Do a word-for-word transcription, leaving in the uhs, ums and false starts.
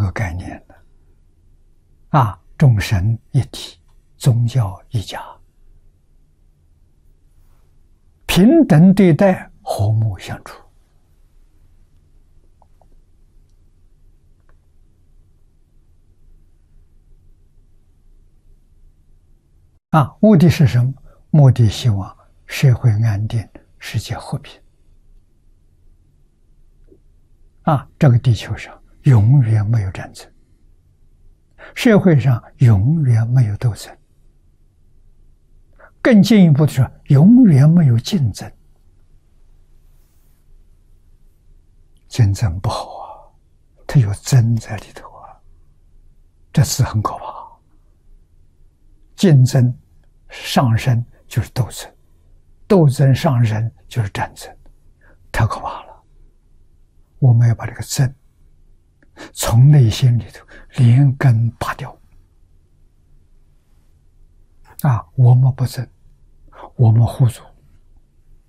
个概念的啊，众生一体，宗教一家，平等对待，和睦相处。啊，目的是什么？目的希望社会安定，世界和平。啊，这个地球上永远没有战争，社会上永远没有斗争，更进一步的说，永远没有竞争。竞争不好啊，它有争在里头啊，这是很可怕。竞争上升就是斗争，斗争上升就是战争，太可怕了。我们要把这个争从内心里头连根拔掉。啊，我们不争，我们互助。